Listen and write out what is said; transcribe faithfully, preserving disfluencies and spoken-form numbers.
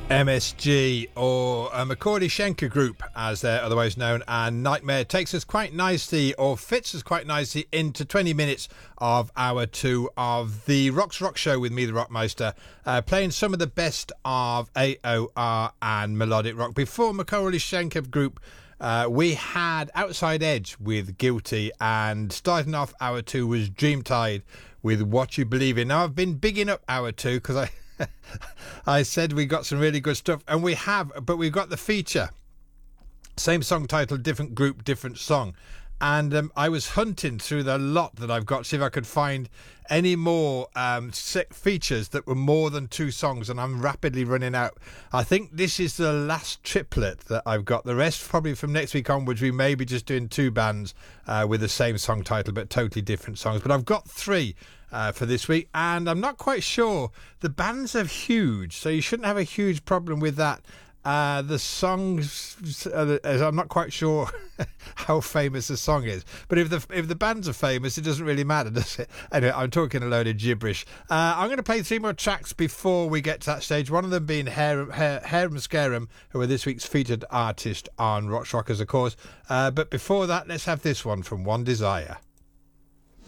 M S G, or a Macaulay Schenker Group as they're otherwise known, and Nightmare takes us quite nicely, or fits us quite nicely, into twenty minutes of hour two of the Rocks Rock Show with me, the Rockmeister, uh, playing some of the best of A O R and melodic rock. Before Macaulay Schenker Group, uh, we had Outside Edge with Guilty, and starting off hour two was Dreamtide with What You Believe In. Now, I've been bigging up hour two because I I said we got some really good stuff, and we have, but we've got the feature. Same song title, different group, different song. And um, I was hunting through the lot that I've got to see if I could find any more um, features that were more than two songs, and I'm rapidly running out. I think this is the last triplet that I've got. The rest, probably from next week onwards, we may be just doing two bands uh, with the same song title but totally different songs. But I've got three uh, for this week, and I'm not quite sure. The bands are huge, so you shouldn't have a huge problem with that. Uh, the songs, uh, I'm not quite sure how famous the song is, but if the if the bands are famous, it doesn't really matter, does it? Anyway, I'm talking a load of gibberish. Uh, I'm going to play three more tracks before we get to that stage, one of them being Harem, Harem Scarum, who are this week's featured artist on Rocks Rockers, of course. Uh, but before that, let's have this one from One Desire.